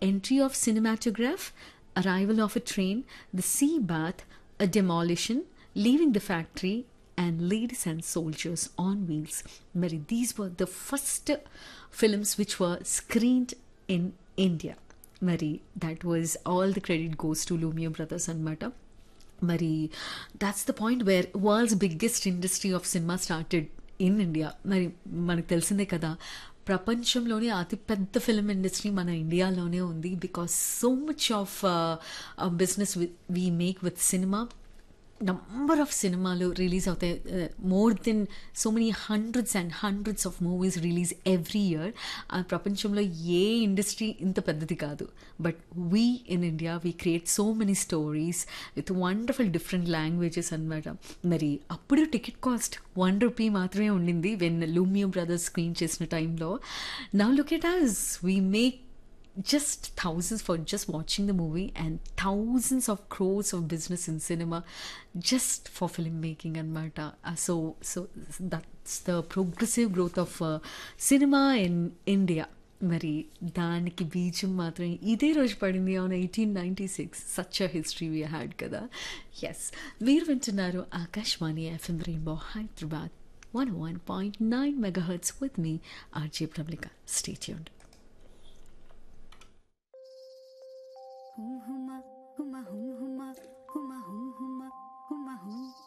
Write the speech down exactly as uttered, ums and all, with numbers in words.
entry of cinematograph, arrival of a train, the sea bath, a demolition, leaving the factory, and ladies and soldiers on wheels. Mary, these were the first films which were screened in India. Mary, that was all the credit goes to Lumiere Brothers and మరి that's the point where world's biggest industry of cinema started in India. మరి మనకు తెలిసిందే కదా, ప్రపంచంలోనే అతిపెద్ద film industry మన ఇండియాలోనే ఉంది. Because so much of business we make with cinema. Number of సినిమాలు రిలీజ్ అవుతాయి. More than so many hundreds and hundreds of movies release every year. ఆ ప్రపంచంలో ఏ ఇండస్ట్రీ ఇంత పెద్దది కాదు. But we in India we create so many stories with wonderful different languages అనమాట. మరి అప్పుడు టికెట్ కాస్ట్ వన్ రూపీ మాత్రమే ఉండింది వెన్ లూమియర్ బ్రదర్స్ స్క్రీన్ చేసిన టైంలో. Now look at us, we make just thousands for just watching the movie and thousands of crores of business in cinema just for filmmaking and mata. Uh, so so that's the progressive growth of uh, cinema in India. మరి దానికి బీజం మాత్రమే ఇదే రోజు పడింది on eighteen ninety six. Such a history we had కదా. Yes, మీరు వింటున్నారు Akashvani FM rainbow Hyderabad one one point nine mega hurts with me RJ Pravalika. Stay tuned. Hum huma, huma hum huma, huma hum huma, huma hum.